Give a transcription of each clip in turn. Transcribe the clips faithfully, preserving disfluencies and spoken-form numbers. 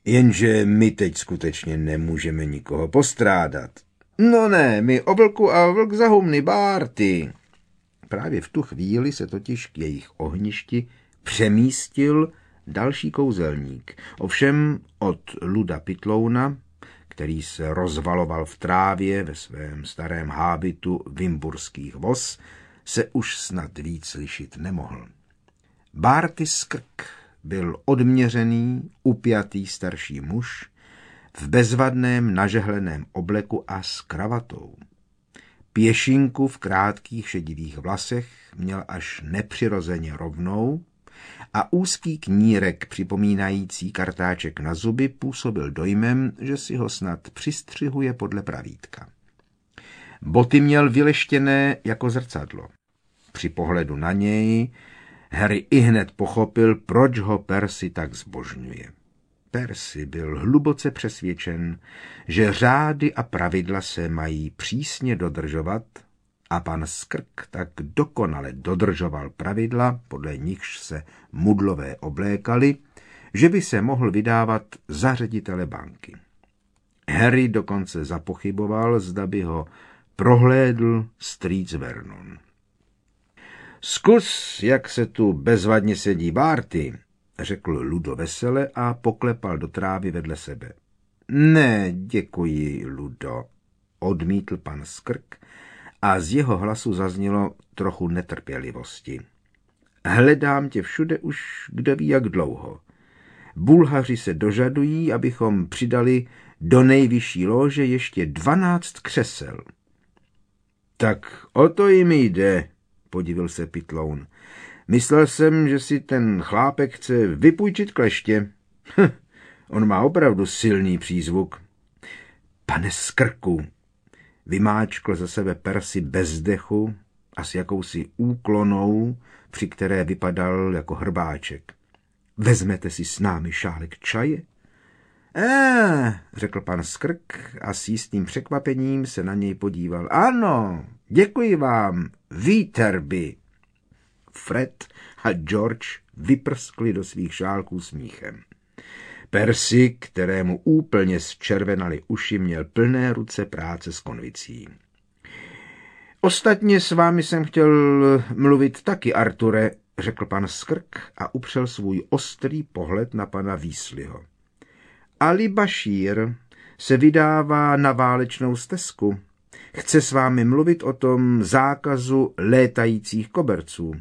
Jenže my teď skutečně nemůžeme nikoho postrádat. No ne, my o vlku a vlk za humny, Bárty. Právě v tu chvíli se totiž k jejich ohništi přemístil další kouzelník. Ovšem od Luda Pitlouna, který se rozvaloval v trávě ve svém starém hábitu vimburských voz, se už snad víc slyšet nemohl. Bárty Skrk byl odměřený, upjatý starší muž v bezvadném nažehleném obleku a s kravatou. Pěšinku v krátkých šedivých vlasech měl až nepřirozeně rovnou a úzký knírek připomínající kartáček na zuby působil dojmem, že si ho snad přistřihuje podle pravítka. Boty měl vyleštěné jako zrcadlo. Při pohledu na něj Harry ihned pochopil, proč ho Percy tak zbožňuje. Percy byl hluboce přesvědčen, že řády a pravidla se mají přísně dodržovat a pan Skrk tak dokonale dodržoval pravidla, podle nichž se mudlové oblékali, že by se mohl vydávat za ředitele banky. Harry dokonce zapochyboval, zda by ho prohlédl strýc Vernon. Zkus, jak se tu bezvadně sedí, Bárty, řekl Ludo vesele a poklepal do trávy vedle sebe. Ne, děkuji, Ludo, odmítl pan Skrk a z jeho hlasu zaznělo trochu netrpělivosti. Hledám tě všude už kdo ví jak dlouho. Bulhaři se dožadují, abychom přidali do nejvyšší lože ještě dvanáct křesel. Tak o to jim jde, podivil se Pitloun. Myslel jsem, že si ten chlápek chce vypůjčit kleště. Hm, on má opravdu silný přízvuk. Pane Skrku, vymáčkl za sebe Percy bez dechu a s jakousi úklonou, při které vypadal jako hrbáček. Vezmete si s námi šálek čaje? Eh, řekl pan Skrk a s jistým překvapením se na něj podíval. Ano, děkuji vám, Víterby. Fred a George vyprskli do svých šálků smíchem. Percy, kterému úplně zčervenaly uši, měl plné ruce práce s konvicí. Ostatně s vámi jsem chtěl mluvit taky, Arture, řekl pan Skrk a upřel svůj ostrý pohled na pana Weasleyho. Ali Bashir se vydává na válečnou stezku. Chce s vámi mluvit o tom zákazu létajících koberců.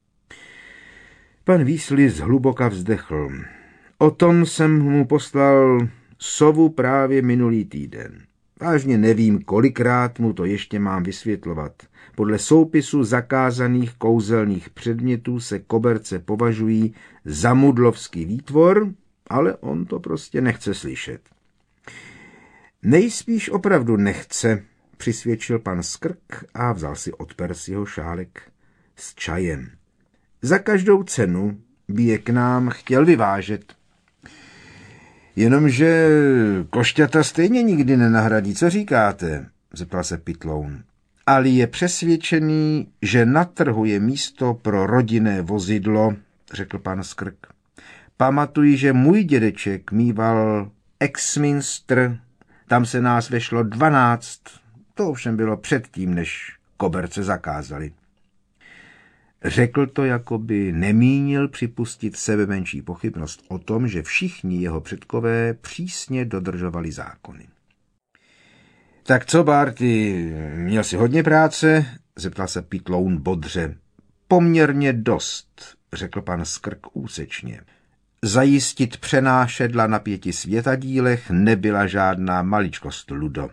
Pan Weasley zhluboka vzdechl. O tom jsem mu poslal sovu právě minulý týden. Vážně nevím, kolikrát mu to ještě mám vysvětlovat. Podle soupisu zakázaných kouzelných předmětů se koberce považují za mudlovský výtvor, ale on to prostě nechce slyšet. Nejspíš opravdu nechce, přisvědčil pan Skrk a vzal si od Percyho šálek s čajem. Za každou cenu by je k nám chtěl vyvážet. Jenomže košťata stejně nikdy nenahradí, co říkáte? Zeptal se Pitloun. Ali je přesvědčený, že na trhu je místo pro rodinné vozidlo, řekl pan Skrk. Pamatuji, že můj dědeček mýval Exminster, tam se nás vešlo dvanáct, to ovšem bylo předtím, než koberce zakázali. Řekl to, jako by nemínil připustit sebemenší pochybnost o tom, že všichni jeho předkové přísně dodržovali zákony. Tak co, Barty, měl jsi hodně práce? Zeptal se Pitloun bodře. Poměrně dost, řekl pan Skrk úsečně. Zajistit přenášedla na pěti světadílech nebyla žádná maličkost, Ludo.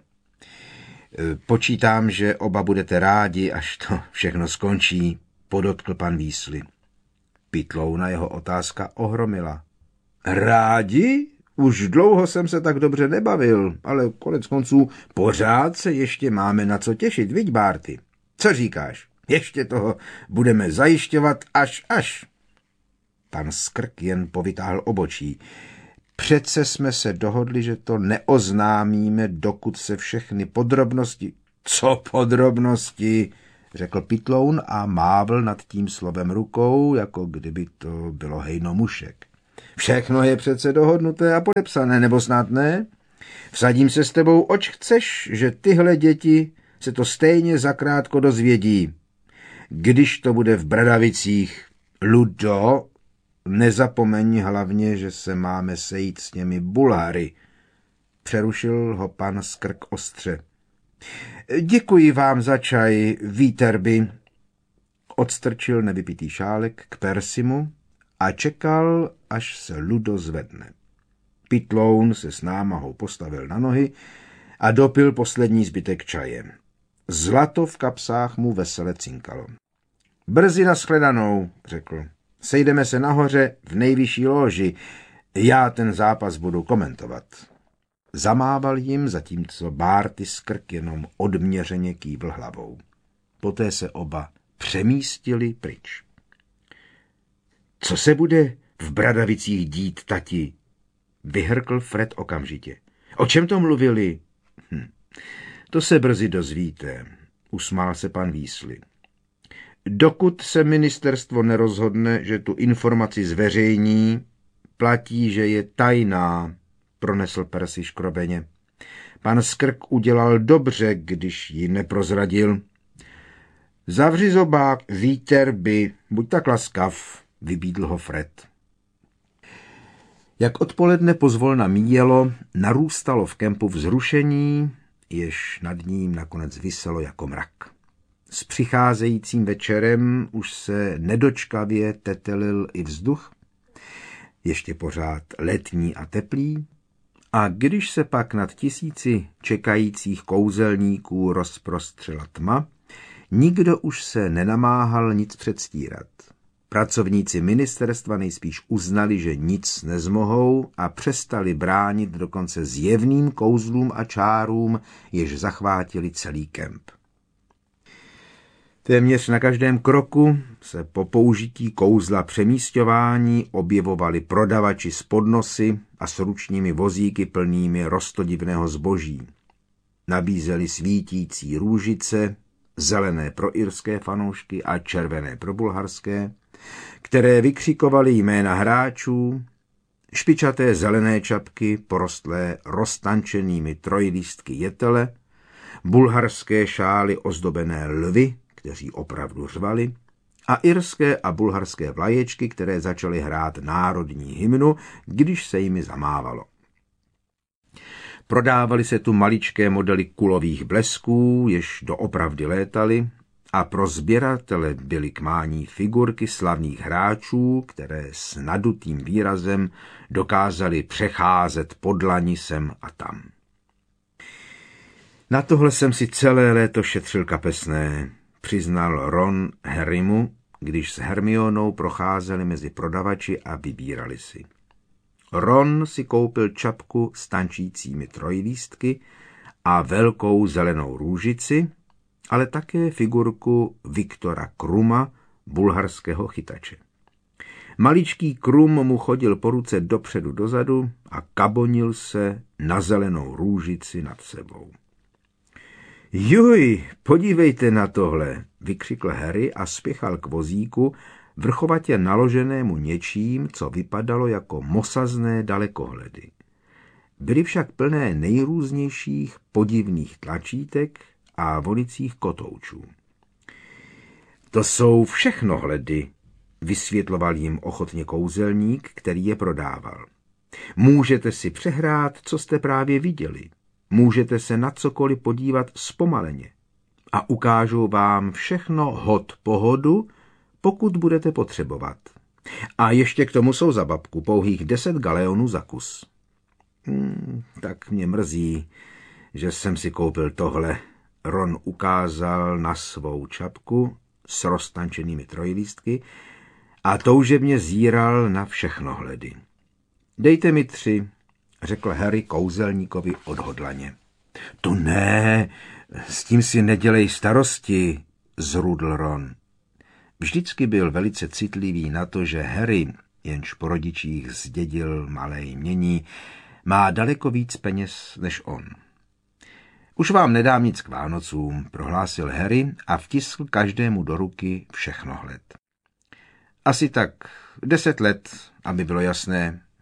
Počítám, že oba budete rádi, až to všechno skončí, podotkl pan Weasley. Pitlouna jeho otázka ohromila. Rádi? Už dlouho jsem se tak dobře nebavil, ale konec konců pořád se ještě máme na co těšit, viď, Barty? Co říkáš? Ještě toho budeme zajišťovat až až. Pan Skrk jen povytáhl obočí. Přece jsme se dohodli, že to neoznámíme, dokud se všechny podrobnosti... Co podrobnosti? Řekl Pitloun a mávl nad tím slovem rukou, jako kdyby to bylo hejno mušek. Všechno je přece dohodnuté a podepsané, nebo snad ne? Vsadím se s tebou, oč chceš, že tyhle děti se to stejně zakrátko dozvědí. Když to bude v Bradavicích, Ludo, nezapomeň hlavně, že se máme sejít s těmi Bulhary. Přerušil ho pan Skrk ostře. Děkuji vám za čaj, Víterby. Odstrčil nevypitý šálek k Persimu a čekal, až se Ludo zvedne. Pitloun se s námahou postavil na nohy a dopil poslední zbytek čaje. Zlato v kapsách mu vesele cinkalo. Brzy nashledanou, řekl. Sejdeme se nahoře v nejvyšší loži. Já ten zápas budu komentovat. Zamával jim, zatímco Barty Skrk jenom odměřeně kývl hlavou. Poté se oba přemístili pryč. Co se bude v Bradavicích dít, tati? Vyhrkl Fred okamžitě. O čem to mluvili? Hm. To se brzy dozvíte, usmál se pan Weasley. Dokud se ministerstvo nerozhodne, že tu informaci zveřejní, platí, že je tajná, pronesl Percy škrobeně. Pan Skrk udělal dobře, když ji neprozradil. Zavři zobák, Víterby, buď tak laskav, vybídl ho Fred. Jak odpoledne pozvolna míjelo, narůstalo v kempu vzrušení, jež nad ním nakonec viselo jako mrak. S přicházejícím večerem už se nedočkavě tetelil i vzduch, ještě pořád letní a teplý, a když se pak nad tisíci čekajících kouzelníků rozprostřela tma, nikdo už se nenamáhal nic předstírat. Pracovníci ministerstva nejspíš uznali, že nic nezmohou a přestali bránit dokonce zjevným kouzlům a čárům, jež zachvátili celý kemp. Téměř na každém kroku se po použití kouzla přemísťování objevovali prodavači s podnosy a s ručními vozíky plnými roztodivného zboží. Nabízeli svítící růžice, zelené pro irské fanoušky a červené pro bulharské, které vykřikovaly jména hráčů, špičaté zelené čapky porostlé roztančenými trojlístky jetele, bulharské šály ozdobené lvy, kteří opravdu řvali, a irské a bulharské vlaječky, které začaly hrát národní hymnu, když se jimi zamávalo. Prodávaly se tu maličké modely kulových blesků, jež doopravdy létaly, a pro sběratele byly k mání figurky slavných hráčů, které s nadutým výrazem dokázaly přecházet po dlani sem a tam. Na tohle jsem si celé léto šetřil kapesné, přiznal Ron Harrymu, když s Hermionou procházeli mezi prodavači a vybírali si. Ron si koupil čapku s tančícími trojlístky a velkou zelenou růžici, ale také figurku Viktora Kruma, bulharského chytače. Maličký Krum mu chodil po ruce dopředu dozadu a kabonil se na zelenou růžici nad sebou. Juj, podívejte na tohle, vykřikl Harry a spěchal k vozíku, vrchovatě naloženému něčím, co vypadalo jako mosazné dalekohledy. Byly však plné nejrůznějších podivných tlačítek a volicích kotoučů. To jsou všechno hledy, vysvětloval jim ochotně kouzelník, který je prodával. Můžete si přehrát, co jste právě viděli. Můžete se na cokoliv podívat zpomaleně. A ukážu vám všechno hod po hodu, pokud budete potřebovat. A ještě k tomu jsou za babku pouhých deset galeonů za kus. Hmm, tak mě mrzí, že jsem si koupil tohle. Ron ukázal na svou čapku s roztančenými trojlístky a toužebně zíral na všechnohledy. Dejte mi tři, řekl Harry kouzelníkovi odhodlaně. To ne, s tím si nedělej starosti, zrudl Ron. Vždycky byl velice citlivý na to, že Harry, jenž po rodičích zdědil malé jmění, má daleko víc peněz než on. Už vám nedám nic k Vánocům, prohlásil Harry a vtiskl každému do ruky všechnohled. Asi tak deset let, aby bylo jasné,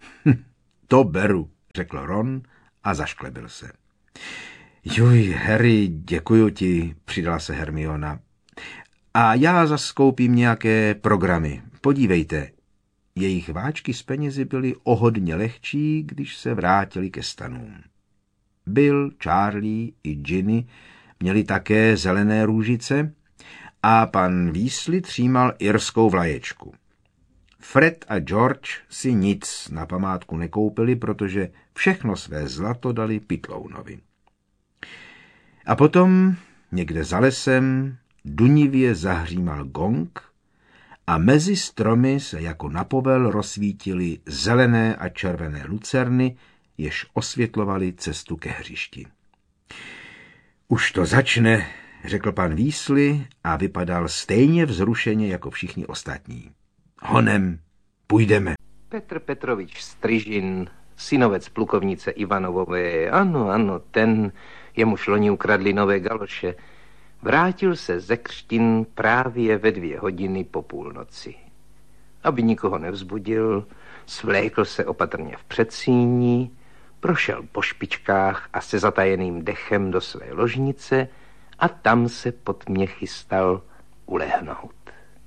Hm, to beru, řekl Ron a zašklebil se. Juj, Harry, děkuju ti, přidala se Hermiona. A já zas koupím nějaké programy. Podívejte, jejich váčky s penězi byly o hodně lehčí, když se vrátili ke stanům. Bill, Charlie i Ginny měli také zelené růžice a pan Weasley třímal irskou vlaječku. Fred a George si nic na památku nekoupili, protože všechno své zlato dali Pitlounovi. A potom někde za lesem dunivě zahřímal gong a mezi stromy se jako na povel rozsvítily zelené a červené lucerny, jež osvětlovaly cestu ke hřišti. Už to začne, řekl pan Weasley a vypadal stejně vzrušeně jako všichni ostatní. Honem, půjdeme. Petr Petrovič Stryžin, synovec plukovnice Ivanovové, ano, ano, ten, jemuž loni ukradli nové galoše, vrátil se ze křtin právě ve dvě hodiny po půlnoci. Aby nikoho nevzbudil, svlékl se opatrně v předsíni, prošel po špičkách a se zatajeným dechem do své ložnice a tam se pod mě chystal ulehnout.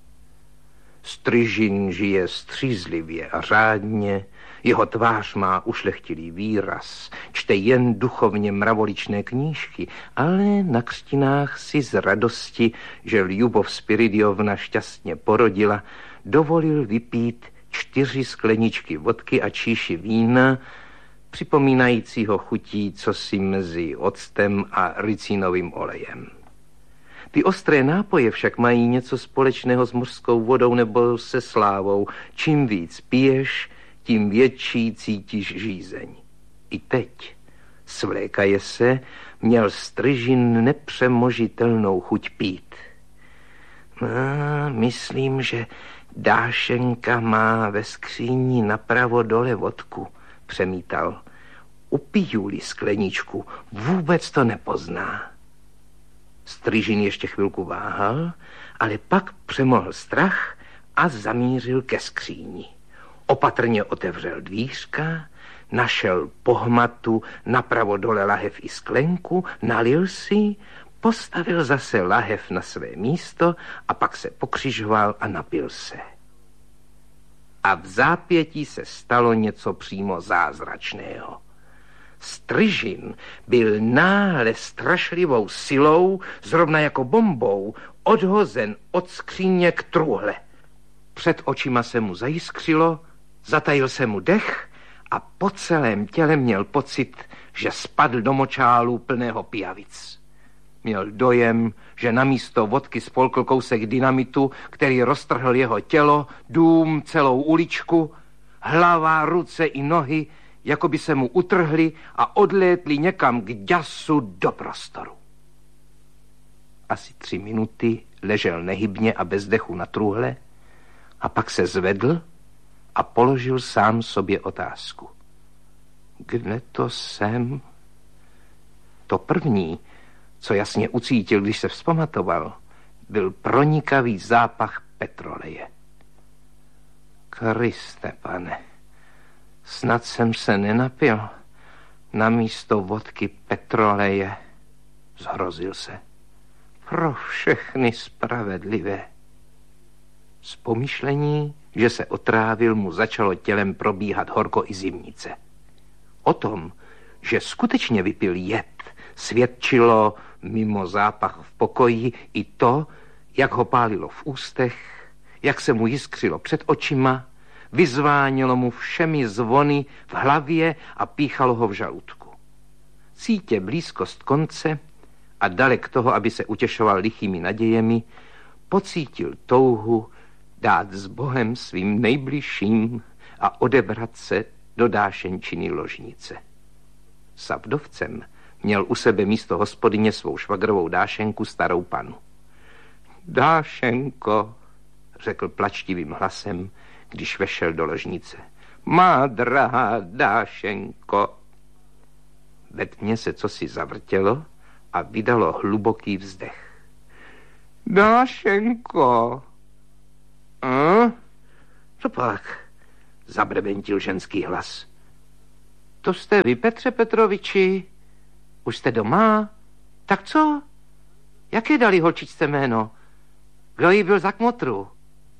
Stryžin žije střízlivě a řádně, jeho tvář má ušlechtilý výraz, čte jen duchovně mravoličné knížky, ale na křtinách si z radosti, že Ljubov Spiridiovna šťastně porodila, dovolil vypít čtyři skleničky vodky a číši vína, připomínajícího chutí cosi mezi octem a ricínovým olejem. Ty ostré nápoje však mají něco společného s mořskou vodou nebo se slávou. Čím víc piješ, tím větší cítíš žízeň. I teď, svlékaje se, měl Stryžin nepřemožitelnou chuť pít. No, myslím, že Dášenka má ve skříni napravo dole vodku, přemítal. Upiju-li skleničku, vůbec to nepozná. Stryžin ještě chvilku váhal, ale pak přemohl strach a zamířil ke skříni. Opatrně otevřel dvířka, našel pohmatu napravo dole lahev i sklenku, nalil si, postavil zase lahev na své místo a pak se pokřižoval a napil se. A v zápětí se stalo něco přímo zázračného. Stryžin byl náhle strašlivou silou, zrovna jako bombou, odhozen od skříně k truhle. Před očima se mu zajiskřilo, zatajil se mu dech a po celém těle měl pocit, že spadl do močálu plného pijavic. Měl dojem, že namísto vodky spolkl kousek dynamitu, který roztrhl jeho tělo, dům, celou uličku, hlava, ruce i nohy, jako by se mu utrhli a odlétli někam k děsu do prostoru. Asi tři minuty ležel nehybně a bez dechu na truhle a pak se zvedl a položil sám sobě otázku. Kde to jsem? To první, co jasně ucítil, když se vzpamatoval, byl pronikavý zápach petroleje. Kriste, pane, snad jsem se nenapil namísto vodky petroleje. Zhrozil se. Pro všechny spravedlivé. Z pomyšlení, že se otrávil, mu začalo tělem probíhat horko i zimnice. O tom, že skutečně vypil jed, svědčilo mimo zápach v pokoji i to, jak ho pálilo v ústech, jak se mu jiskřilo před očima, vyzvánělo mu všemi zvony v hlavě a píchalo ho v žaludku. Cítě blízkost konce a dalek toho, aby se utěšoval lichými nadějemi, pocítil touhu dát s Bohem svým nejbližším a odebrat se do Dášenčiny ložnice. S vdovcem měl u sebe místo hospodyně svou švagrovou Dášenku, starou panu. Dášenko, řekl plačtivým hlasem, když vešel do ložnice. Má drahá Dášenko. Ve tmě se cosi zavrtělo a vydalo hluboký vzdech. Dášenko. A? Co pak? zabrebentil ženský hlas. To jste vy, Petře Petroviči? Už jste doma? Tak co? Jaké dali holčičce jméno? Kdo jí byl za kmotru?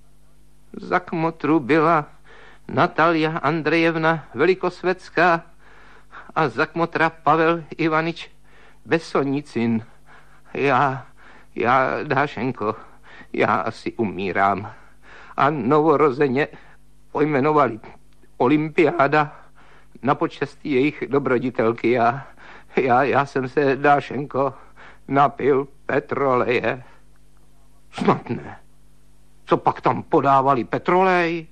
Za kmotru byla Natalia Andrejevna Velikosvětská a za kmotra Pavel Ivanič Besonicin. Já, já, Dášenko, já asi umírám. A novorozeně pojmenovali Olympiáda na počest jejich dobroditelky. Já, já, já jsem se, Dášenko, napil petroleje. Snad ne. Co pak tam podávali petrolej?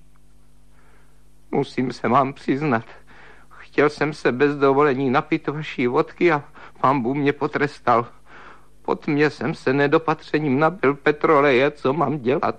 Musím se vám přiznat. Chtěl jsem se bez dovolení napít vaší vodky a pán Bůh mě potrestal. Po tmě jsem se nedopatřením napil petroleje, co mám dělat?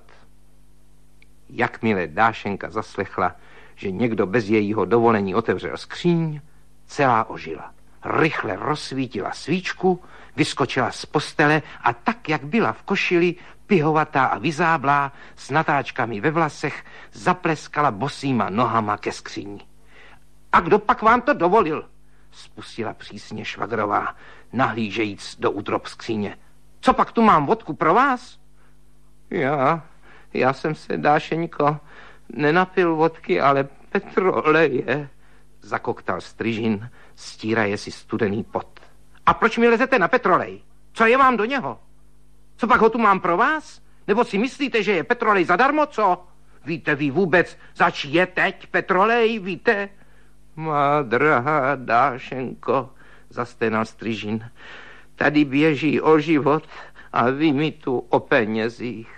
Jakmile Dášenka zaslechla, že někdo bez jejího dovolení otevřel skříň, celá ožila. Rychle rozsvítila svíčku, vyskočila z postele a tak, jak byla v košili, pihovatá a vyzáblá, s natáčkami ve vlasech, zapleskala bosýma nohama ke skříni. A kdo pak vám to dovolil? Spustila přísně švagrová, nahlížejíc do útrob skříně. Co pak tu mám vodku pro vás? Já, já jsem se, Dášeňko, nenapil vodky, ale petroleje, zakoktal Stryžin, stíraje si studený pot. A proč mi lezete na petrolej? Co je vám do něho? Co pak ho tu mám pro vás? Nebo si myslíte, že je petrolej zadarmo, co? Víte vy vůbec, zač je teď petrolej, víte? Má drahá Dášenko, zasténal Stryžin, tady běží o život a vy mi tu o penězích.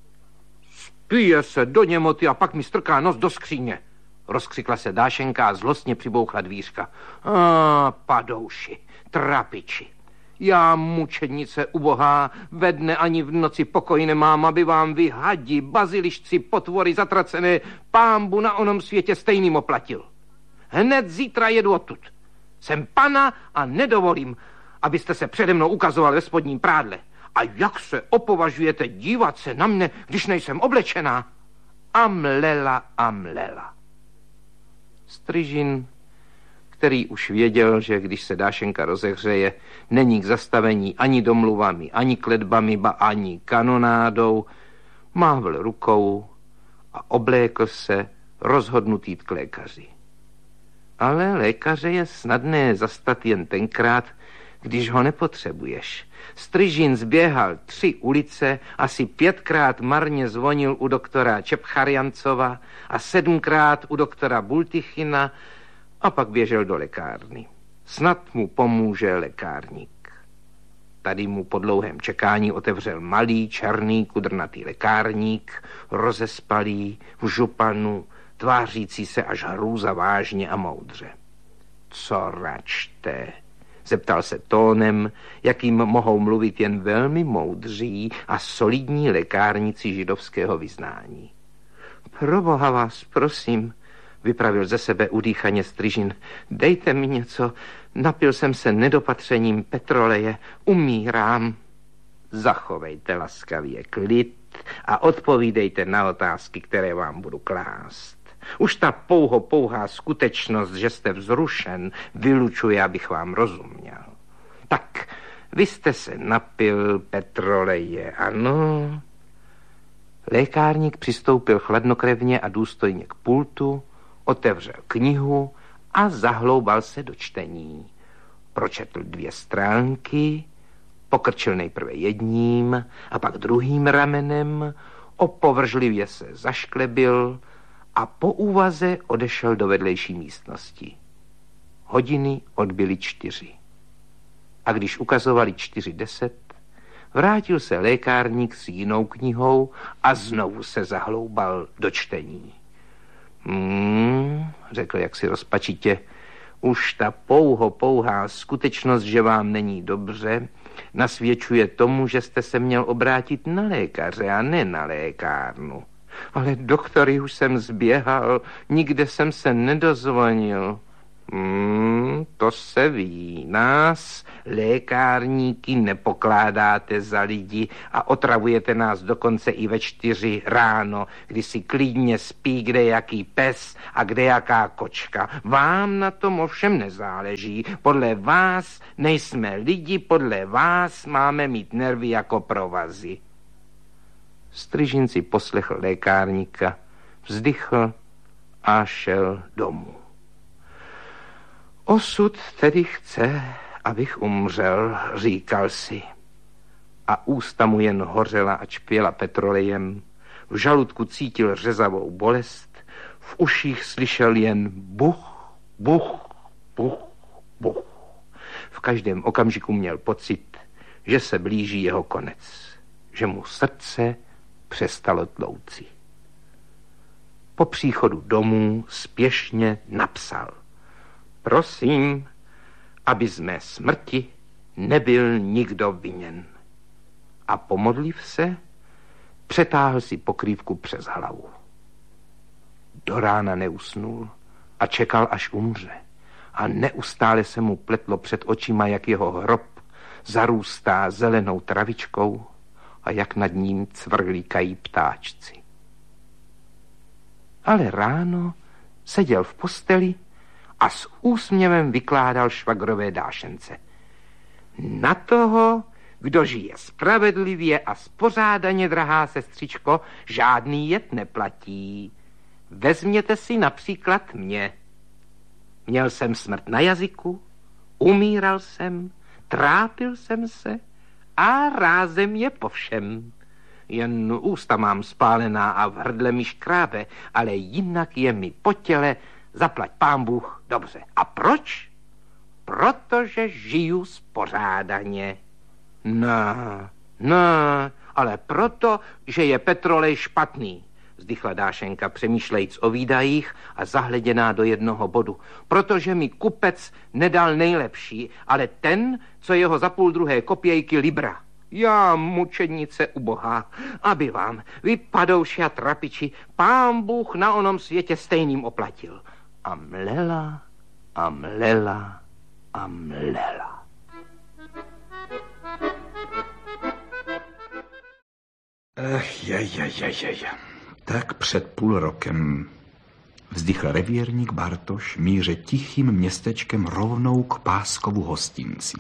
Spije se do němoty a pak mi strká nos do skříně, rozkřikla se Dášenka a zlostně přibouchla dvířka. A padouši, trapiči. Já, mučednice ubohá, ve dne ani v noci pokoj nemám, aby vám vy hadi, bazilišci, potvory zatracené, pánbu na onom světě stejným oplatil. Hned zítra jedu odtud. Jsem pana a nedovolím, abyste se přede mnou ukazoval ve spodním prádle. A jak se opovažujete dívat se na mne, když nejsem oblečená? A mlela, a mlela. Stryžin, který už věděl, že když se Dášenka rozehřeje, není k zastavení ani domluvami, ani kletbami, ba ani kanonádou, mávl rukou a oblékl se rozhodnutý jít k lékaři. Ale lékaře je snadné zastat jen tenkrát, když ho nepotřebuješ. Stryžin zběhal tři ulice, asi pětkrát marně zvonil u doktora Čepcharjancova a sedmkrát u doktora Bultichina a pak běžel do lékárny. Snad mu pomůže lékárník. Tady mu po dlouhém čekání otevřel malý, černý, kudrnatý lékárník, rozespalý, v županu, tvářící se až hrůza vážně a moudře. Co račte? Zeptal se tónem, jakým mohou mluvit jen velmi moudří a solidní lékárníci židovského vyznání. Proboha vás, prosím, vypravil ze sebe udýchaně Stryžin. Dejte mi něco, napil jsem se nedopatřením petroleje, umírám. Zachovejte laskavě klid a odpovídejte na otázky, které vám budu klást. Už ta pouho pouhá skutečnost, že jste vzrušen, vylučuje, abych vám rozuměl. Tak, vy jste se napil petroleje, ano? Lékárník přistoupil chladnokrevně a důstojně k pultu, otevřel knihu a zahloubal se do čtení. Pročetl dvě stránky, pokrčil nejprve jedním a pak druhým ramenem, opovržlivě se zašklebil a po úvaze odešel do vedlejší místnosti. Hodiny odbyly čtyři. A když ukazovali čtyři deset, vrátil se lékárník s jinou knihou a znovu se zahloubal do čtení. Hmm, řekl jaksi rozpačitě, už ta pouho pouhá skutečnost, že vám není dobře, nasvědčuje tomu, že jste se měl obrátit na lékaře a ne na lékárnu. Ale doktory, už jsem zběhal, nikde jsem se nedozvonil. Hmm, to se ví, nás, lékárníky, nepokládáte za lidi a otravujete nás dokonce i ve čtyři ráno, kdy si klidně spí kde jaký pes a kde jaká kočka. Vám na tom ovšem nezáleží. Podle vás nejsme lidi, podle vás máme mít nervy jako provazy. Stryžin si poslechl lékárníka, vzdychl a šel domů. Osud tedy chce, abych umřel, říkal si. A ústa mu jen hořela a čpěla petrolejem. V žaludku cítil řezavou bolest, v uších slyšel jen buch, buch, buch, buch. V každém okamžiku měl pocit, že se blíží jeho konec, že mu srdce přestalo tlouci. Po příchodu domů spěšně napsal: prosím, aby z mé smrti nebyl nikdo viněn. A pomodliv se, přetáhl si pokrývku přes hlavu. Do rána neusnul a čekal, až umře. A neustále se mu pletlo před očima, jak jeho hrob zarůstá zelenou travičkou a jak nad ním cvrlíkají ptáčci. Ale ráno seděl v posteli a s úsměvem vykládal švagrové dášence. Na toho, kdo žije spravedlivě a spořádaně, drahá sestřičko, žádný jed neplatí. Vezměte si například mě. Měl jsem smrt na jazyku, umíral jsem, trápil jsem se a rázem je po všem. Jen ústa mám spálená a v hrdle mi škrábe, ale jinak je mi po těle, zaplať pán Bůh, dobře. A proč? Protože žiju spořádaně. No, no, ale proto, že je petrolej špatný, vzdychla Dášenka, přemýšlejíc o výdajích a zahleděná do jednoho bodu. Protože mi kupec nedal nejlepší, ale ten, co jeho za půl druhé kopějky libra. Já, mučednice ubohá, aby vám, vy padouši a trapiči, pán Bůh na onom světě stejným oplatil. A mlela, a mlela, a mlela. Ech, je, je, je, je, je. Tak před půl rokem vzdychl revírník Bartoš míře tichým městečkem rovnou k Páskovu hostinci.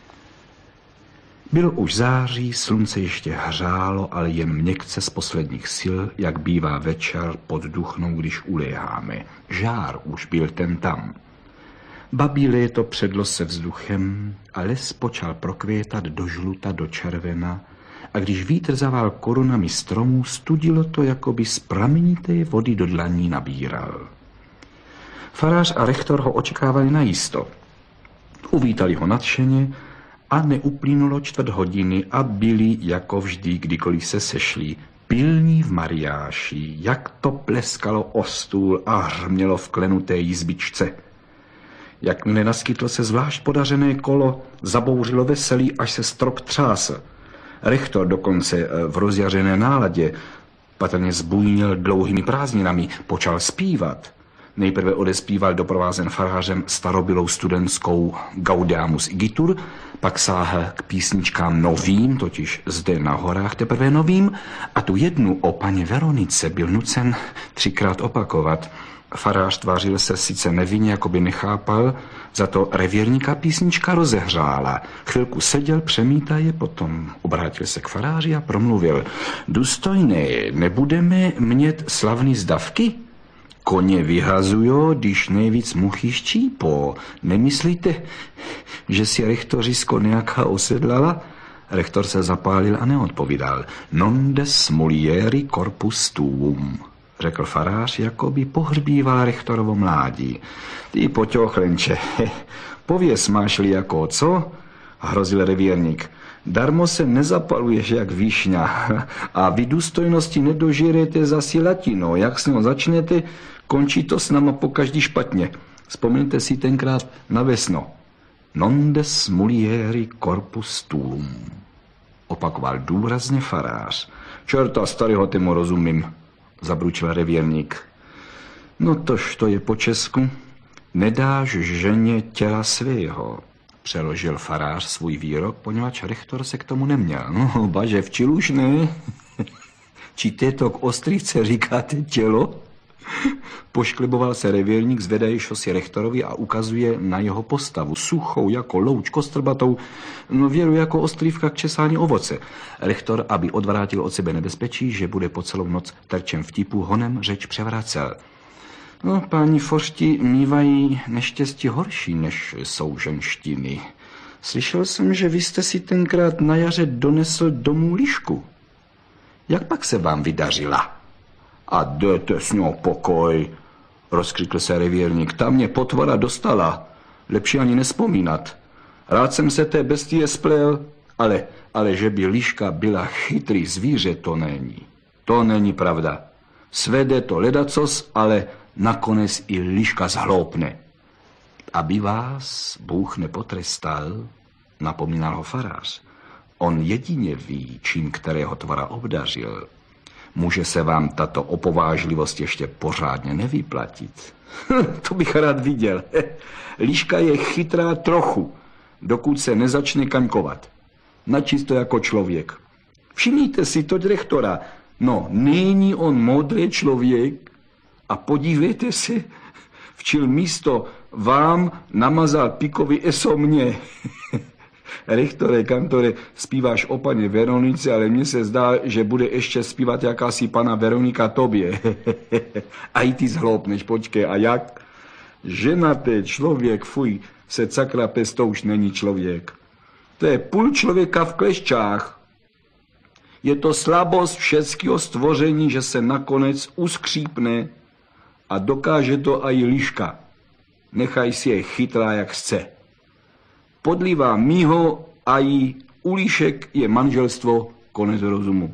Bylo už září, slunce ještě hřálo, ale jen měkce z posledních sil, jak bývá večer pod duchnou, když uléháme. Žár už byl ten tam. Babí léto předlo se vzduchem a les počal prokvětat do žluta, do červena, a když vítr zavál korunami stromů, studilo to, jako by z pramenité vody do dlaní nabíral. Farář a rektor ho očekávali najisto. Uvítali ho nadšeně a neuplynulo čtvrt hodiny a byli, jako vždy, kdykoliv se sešli, pilní v mariáši, jak to pleskalo o stůl a hřmělo v klenuté jizbičce. Jakmile naskytlo se zvlášť podařené kolo, zabouřilo veselí, až se strop třásl. Rektor dokonce v rozjařené náladě, patrně zbujnil dlouhými prázdninami, počal zpívat. Nejprve odespíval doprovázen farářem starobylou studentskou Gaudeamus igitur, pak sáhl k písničkám novým, totiž zde na horách teprve novým, a tu jednu o paně Veronice byl nucen třikrát opakovat. Farář tvářil se sice nevinně, jako by nechápal, za to revírníka písnička rozehřála. Chvilku seděl, přemítaje, potom obrátil se k faráři a promluvil: důstojné, nebudeme mět slavný zdavky? Koně vyhazujo, když nejvíc muchy ščípo. Nemyslíte, že si rektorisko nějaká osedlala? Rektor se zapálil a neodpovídal. Non des mulieri corpus tuum, řekl farář, jako by pohřbíval rektorovo mládí. Ty poťochlenče, pověz, máš-li jako co? Hrozil revírník. Darmo se nezapaluješ jak výšňa a vy důstojnosti nedožijete zasi latino. Jak s ním začnete, končí to s náma pokaždý špatně. Vzpomeňte si tenkrát na vesno. Non des mulieri corpus tuum, opakoval důrazně farář. Čerta starého, tému rozumím, zabručil revírník. No tož to je po česku. Nedáš ženě těla svého, přeložil farář svůj výrok, poněvadž rektor se k tomu neměl. No, baže, včil už ne. Či této k ostrývce říkáte tělo? Poškliboval se revírník, zvedají šosy rektorovi a ukazuje na jeho postavu, suchou jako louč, kostrbatou, no věru jako ostrývka k česání ovoce. Rektor, aby odvrátil od sebe nebezpečí, že bude po celou noc terčem vtipu, honem řeč převracel. No, páni foršti mívají neštěstí horší, než jsou ženštiny. Slyšel jsem, že vy jste si tenkrát na jaře donesl domů lišku. Jak pak se vám vydařila? A dejte s ňou pokoj, rozkřikl se revírník. Ta mě potvora dostala, lepší ani nespomínat. Rád jsem se té bestie splel, ale, ale že by liška byla chytrý zvíře, to není. To není pravda. Svede to ledacos, ale nakonec i liška zhloupne. Aby vás Bůh nepotrestal, napomínal ho farář. On jedině ví, čím kterého tvora obdařil. Může se vám tato opovážlivost ještě pořádně nevyplatit. To bych rád viděl. Liška je chytrá trochu, dokud se nezačne kaňkovat. Načisto jako člověk. Všimněte si to rektora. No, není on modrý člověk? A podívejte se, včil místo vám namazal pikovi eso mě. Rektore, kantore, zpíváš o paně Veronice, ale mně se zdá, že bude ještě zpívat jakási pana Veronika tobě. A i ty zhloupneš, počkej, a jak? Ženatý člověk, fuj, se sakra pes, to už není člověk. To je půl člověka v klešťách. Je to slabost všetkého stvoření, že se nakonec uskřípne a dokáže to i liška. Nechaj si je chytrá, jak chce. Podlivá mýho a i u líšek je manželstvo, konec rozumu.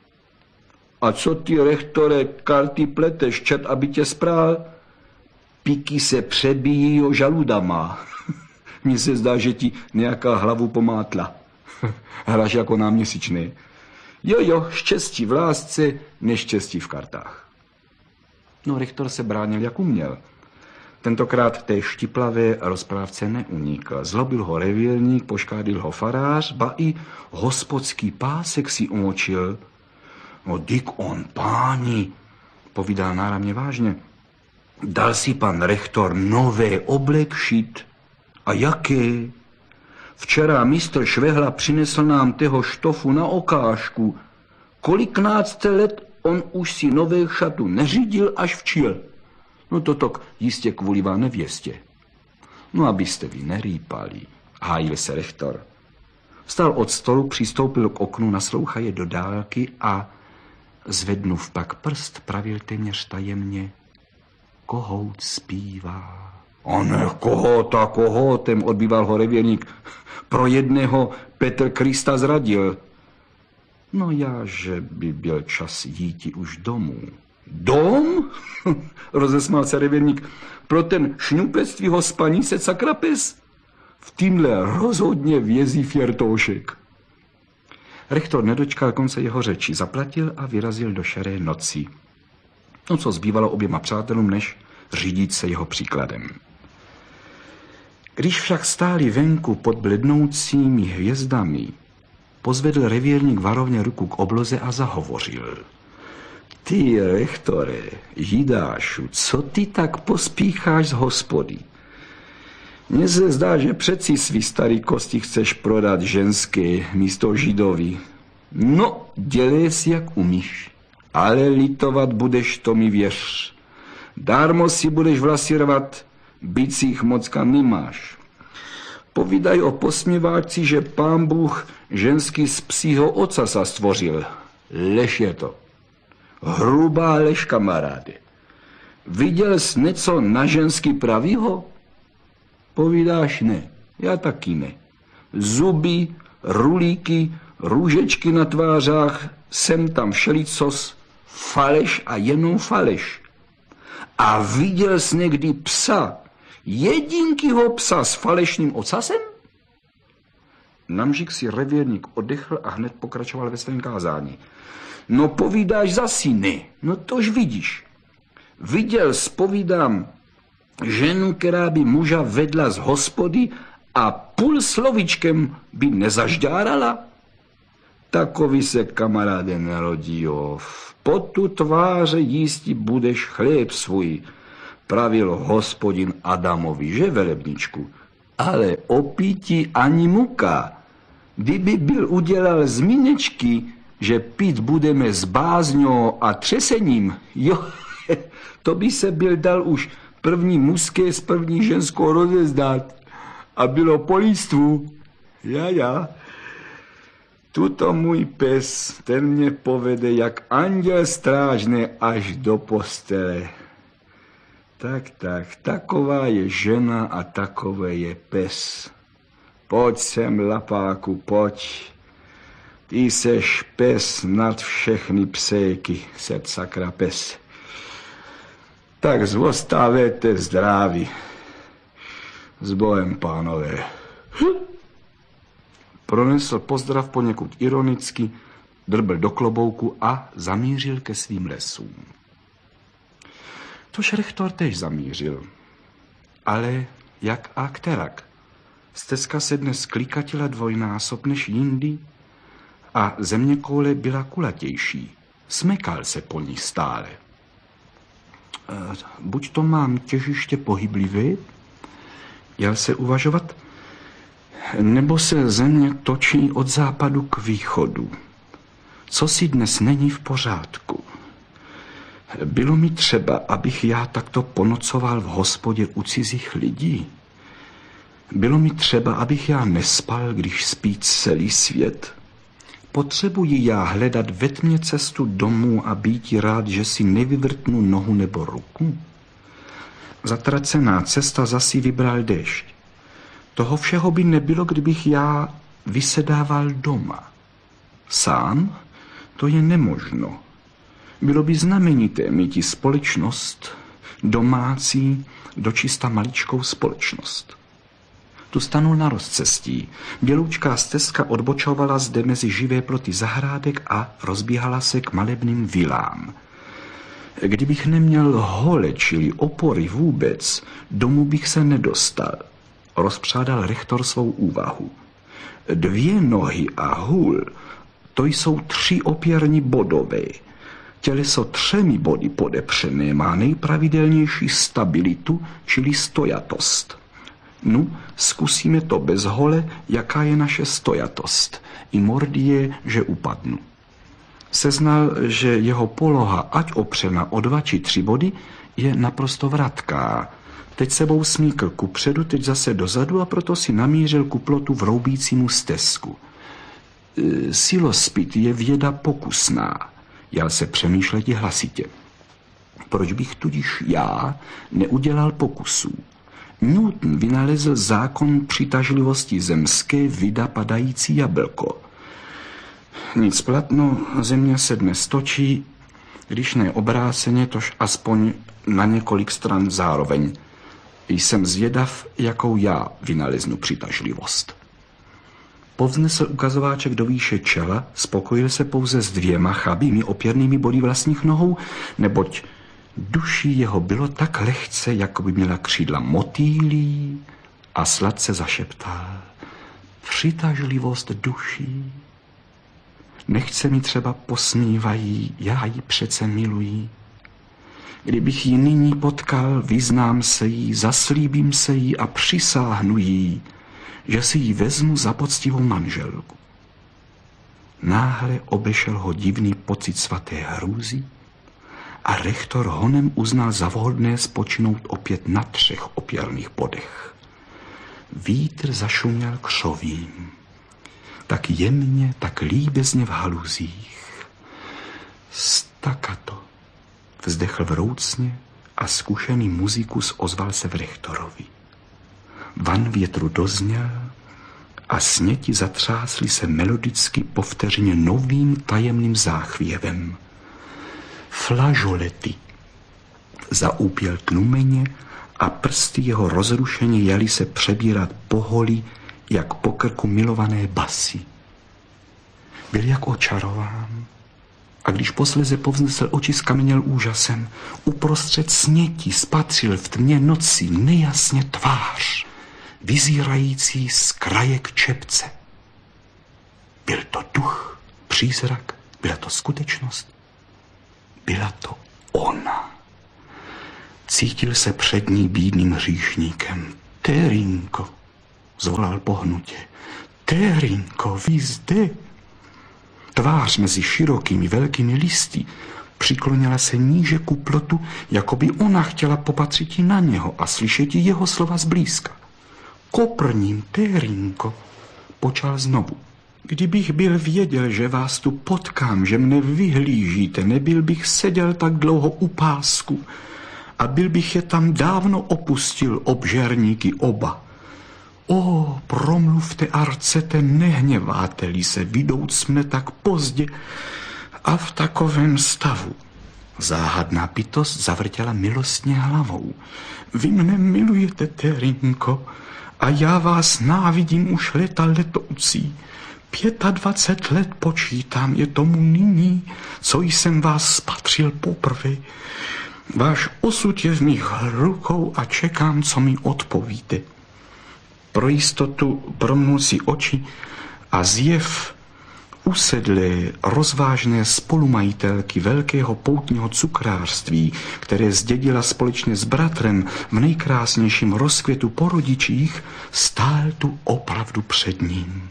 A co ty, rektore, karty pleteš, čet, aby tě sprál? Píky se přebíjí o žaludama. Mně se zdá, že ti nějaká hlavu pomátla. Hraš jako náměsíčný. Jo, jo, štěstí v lásce, neštěstí v kartách. No, rektor se bránil, jak uměl. Tentokrát té štiplavé rozprávce neunikl. Zlobil ho revírník, poškádil ho farář, ba i hospodský pásek si umočil. No, dyk on, páni, povídal náramně vážně. Dal si pan rektor nové oblekšit. A jaké? Včera mistr Švehla přinesl nám toho štofu na okážku. Koliknácté let on už si nové šatu neřídil, až včil. No to tok jistě kvůli vám nevěstě. No abyste vy nerýpali, hájil se rektor. Vstal od stolu, přistoupil k oknu, naslouchal je do dálky a zvednuv pak prst, pravil téměř tajemně. Kohout zpívá. A ne, kohota, kohotem, odbýval ho revírník. Pro jedného Petr Krista zradil. No já, že by byl čas jíti už domů. Dom? Rozesmál se revírník. Pro ten šňupec tvýho spaní se sakrapes? V týmhle rozhodně vězí fjertoušek. Rektor nedočkal konce jeho řeči, zaplatil a vyrazil do šeré noci. No co zbývalo oběma přátelům, než řídit se jeho příkladem. Když však stáli venku pod blednoucími hvězdami, pozvedl revírník varovně ruku k obloze a zahovořil. Ty, rektore, Židášu, co ty tak pospícháš z hospody? Mně se zdá, že přeci svý starý kosti chceš prodat ženské místo Židovi. No, dělej si, jak umíš, ale litovat budeš, to mi věř. Dármo si budeš vlasírovat, byť si jich mocka nemáš. Povídaj o posměváčci, že pán Bůh ženský z psího oca sa stvořil. Lež je to. Hrubá lež, kamaráde. Viděl jsi něco na ženský pravýho? Povídáš ne, já taky ne. Zuby, rulíky, růžečky na tvářách, sem tam všelicos, faleš a jenom faleš. A viděl jsi někdy psa, jedinkýho psa s falešným ocasem? Namžik si revírník oddechl a hned pokračoval ve svém kázání. No povídáš zasi ne, no tož vidíš. Viděl, spovídám, Ženu, která by muža vedla z hospody a půl slovičkem by nezažďárala? Takový se, kamaráde, nerodí, jo. V potu tváře jísti budeš chléb svůj, pravil hospodin Adamovi, že, velebničku? Ale opítí ani muka. Kdyby byl udělal zmínečky, že pít budeme s bázňou a třesením, jo, to by se byl dal už první mužské s první ženskou rozezdát. A bylo po lístvu. Já, já. Tuto můj pes, ten mě povede jak anděl strážný až do postele. Tak, tak, taková je žena a takové je pes. Pojď sem, lapáku, pojď. Ty seš pes nad všechny psejky, sed sakra pes. Tak zůstávejte zdraví. S Bohem, pánové. Pronesl pozdrav poněkud ironicky, drbl do klobouku a zamířil ke svým lesům. Tož rektor tež zamířil. Ale jak a kterak? Stezka se dnes klikatila dvojnásob než jindy a zeměkoule byla kulatější. Smekal se po ní stále. E, buď to mám těžiště pohyblivé, jel se uvažovat, nebo se země točí od západu k východu. Co si dnes není v pořádku? Bylo mi třeba, abych já takto ponocoval v hospodě u cizích lidí. Bylo mi třeba, abych já nespal, když spí celý svět. Potřebuji já hledat ve tmě cestu domů a být rád, že si nevyvrtnu nohu nebo ruku? Zatracená cesta zasi vybral déšť. Toho všeho by nebylo, kdybych já vysedával doma. Sám? To je nemožno. Bylo by znamenité mít i společnost, domácí, dočista maličkou společnost. Tu stanul na rozcestí. Běloučká stezka odbočovala zde mezi živé ploty zahrádek a rozbíhala se k malebným vilám. Kdybych neměl hole, čili opory vůbec, domů bych se nedostal. Rozpřádal rektor svou úvahu. Dvě nohy a hůl, to jsou tři opěrní bodové. Těleso třemi body podepřené má nejpravidelnější stabilitu, čili stojatost. No, zkusíme to bez hole, jaká je naše stojatost. I mordy je, že upadnu. Seznal, že jeho poloha, ať opřena o dva či tři body, je naprosto vratká. Teď sebou smíkl kupředu, teď zase dozadu a proto si namířil ku plotu vroubícímu stezku. E, silospit je věda pokusná. Jal se přemýšlet hlasitě. Proč bych tudíž já neudělal pokusů? Newton vynalezl zákon přitažlivosti zemské, vida padající jablko. Nic platno, země se dnes točí, když ne obráceně, tož aspoň na několik stran zároveň. Jsem zvědav, jakou já vynaleznu přitažlivost. Povznesl ukazováček do výše čela, spokojil se pouze s dvěma chabými opěrnými body vlastních nohou, neboť duší jeho bylo tak lehce, jako by měla křídla motýlí, a sladce zašeptal: přitažlivost duší. Nechce mi třeba posmívají, já ji přece miluji. Kdybych ji nyní potkal, vyznám se jí, zaslíbím se jí a přisáhnu jí, že si ji vezmu za poctivou manželku. Náhle obešel ho divný pocit svaté hrůzy a rektor honem uznal za vhodné spočinout opět na třech opěrných bodech. Vítr zašuměl křovím, tak jemně, tak líbezně v haluzích. Stakato, vzdechl vroucně a zkušený muzikus ozval se v rektorovi. Van větru dozněl a sněti zatřásly se melodicky po vteřině novým tajemným záchvěvem. Flažolety. Zaúpěl tlumeně a prsty jeho rozrušeně jeli se přebírat poholí, jak po krku milované basy. Byl jak očarován. A když posléze povznesl oči, skameněl úžasem. Uprostřed sněti spatřil v tmě noci nejasně tvář, vyzírající z kraje k čepce. Byl to duch, přízrak, byla to skutečnost, byla to ona. Cítil se před ní bídným hříšníkem. Térinko, zvolal pohnutě. Térinko, vy zde. Tvář mezi širokými velkými listy přiklonila se níže ku plotu, jako by ona chtěla popatřit na něho a slyšet jeho slova zblízka. Koprním, Térinko, počal znovu. Kdybych byl věděl, že vás tu potkám, že mne vyhlížíte, nebyl bych seděl tak dlouho u pásku a byl bych je tam dávno opustil, obžerníky oba. O, promluvte a rcete, nehněváte-li se, vidouc mne tak pozdě a v takovém stavu. Záhadná bytost zavrtěla milostně hlavou. Vy mne milujete, Térinko, a já vás návidím už leta letoucí. Pětadvacet let počítám, je tomu nyní, co jsem vás spatřil poprvé. Váš osud je v mých rukou a čekám, co mi odpovíte. Pro jistotu promnul si oči a zjev usedlé, rozvážné spolumajitelky velkého poutního cukrářství, které zdědila společně s bratrem v nejkrásnějším rozkvětu po rodičích, stál tu opravdu před ním.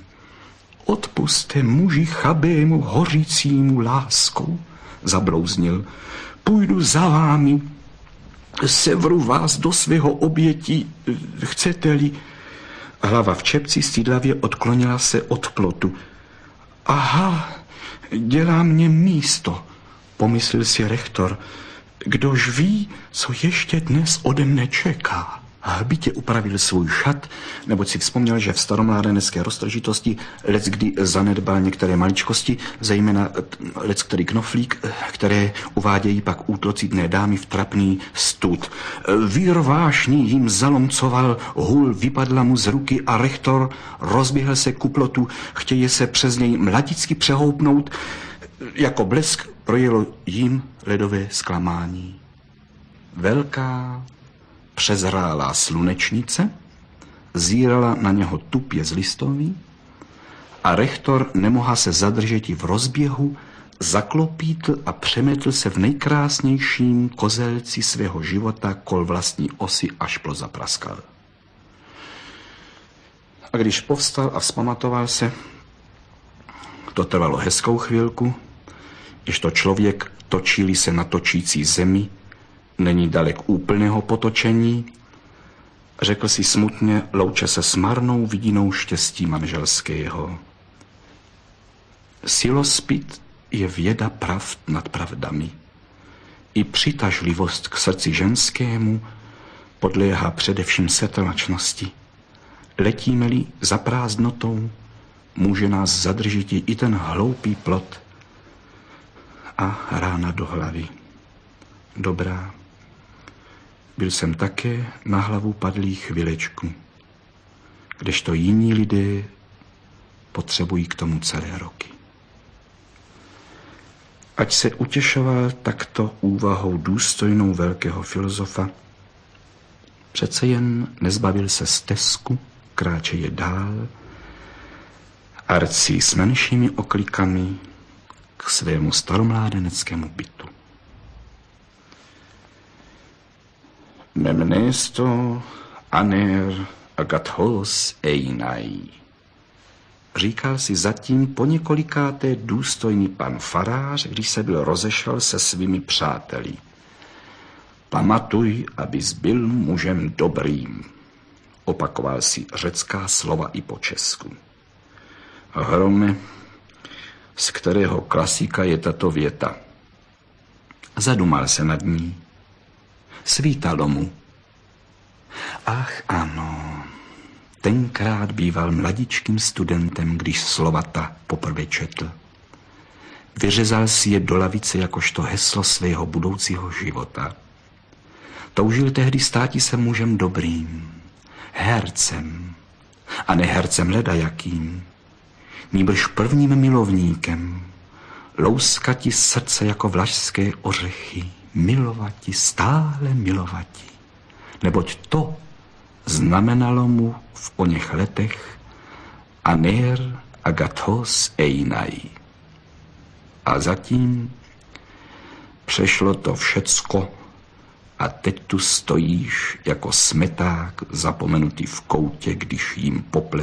Odpuste muži chabému, hořícímu láskou, zablouznil. Půjdu za vámi, sevru vás do svého obětí, chcete-li. Hlava v čepci stydlavě odklonila se od plotu. Aha, dělá mě místo, pomyslel si rektor. Kdož ví, co ještě dnes ode mne čeká. Hbitě upravil svůj šat, neboť si vzpomněl, že v staromládenecké roztržitosti leckdy zanedbal některé maličkosti, zejména leckterý knoflík, které uvádějí pak útlocitné dámy v trapný stud. Vír vášní jim zalomcoval, hůl vypadla mu z ruky a rektor rozběhl se ku plotu, chtěje se přes něj mladicky přehoupnout. Jako blesk projelo jim ledové zklamání. Velká přezrálá slunečnice zírala na něho tupě z listoví a rektor nemohl se zadržet i v rozběhu, zaklopítl a přemetl se v nejkrásnějším kozelci svého života kol vlastní osy, až plo zapraskal. A když povstal a vzpamatoval se, to trvalo hezkou chvilku, když to člověk točí se na točící zemi, není dalek úplného potočení, řekl si smutně, louče se s marnou vidinou štěstí manželského. Silospit je věda pravd nad pravdami. I přitažlivost k srdci ženskému podléhá především setrvačnosti. Letíme-li za prázdnotou, může nás zadržet i ten hloupý plot a rána do hlavy. Dobrá. Byl jsem také na hlavu padlý chvilečku, kdežto jiní lidé potřebují k tomu celé roky. Ať se utěšoval takto úvahou důstojnou velkého filozofa, přece jen nezbavil se stezku, kráčeje dál a rcí s menšími oklikami k svému staromládeneckému bytu. Memnesto aner agathos einai. Říkal si zatím po několikáté důstojný pan farář, když se byl rozešel se svými přáteli. Pamatuj, abys byl mužem dobrým. Opakoval si řecká slova i po česku. Hrome, z kterého klasika je tato věta. Zadumal se nad ní. Svítalo mu. Ach ano, tenkrát býval mladičkým studentem, když slova ta poprvé četl. Vyřezal si je do lavice jakožto heslo svého budoucího života. Toužil tehdy státi se mužem dobrým, hercem, a ne hercem ledajakým, nýbrž prvním milovníkem, louskati srdce jako vlašské ořechy, milovati, stále milovati. Neboť to znamenalo mu v oněch letech aner agathos einai. A zatím přešlo to všecko a teď tu stojíš jako smeták zapomenutý v koutě, když jim pople